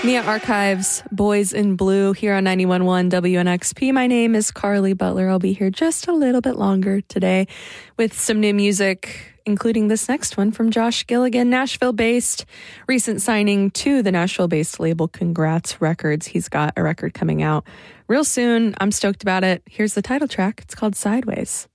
Mia Archives, Boys in Blue, here on 91.1 WNXP. My name is Carly Butler. I'll be here just a little bit longer today with some new music, including this next one from Josh Gilligan, Nashville-based, recent signing to the Nashville-based label Congrats Records. He's got a record coming out real soon. I'm stoked about it. Here's the title track. It's called Sideways.